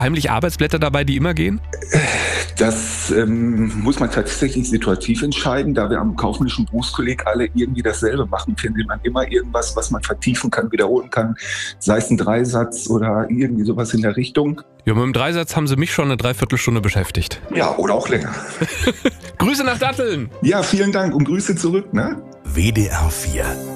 heimlich Arbeitsblätter dabei, die immer gehen? Das muss man tatsächlich situativ entscheiden. Da wir am kaufmännischen Berufskolleg alle irgendwie dasselbe machen, findet man immer irgendwas, was man vertiefen kann, wiederholen kann. Sei es ein Dreisatz oder irgendwie sowas in der Richtung. Ja, mit dem Dreisatz haben Sie mich schon eine Dreiviertelstunde beschäftigt. Ja, oder auch länger. Grüße nach Datteln! Ja, vielen Dank und Grüße zurück, ne? WDR 4